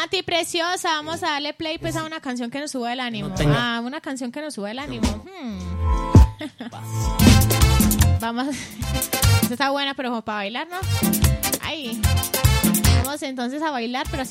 Nati, preciosa, vamos a darle play pues a una canción que nos sube el ánimo. Una canción que nos sube el ánimo. Vamos. Esta está buena, pero como para bailar, ¿no? Ahí. Vamos entonces a bailar, pero así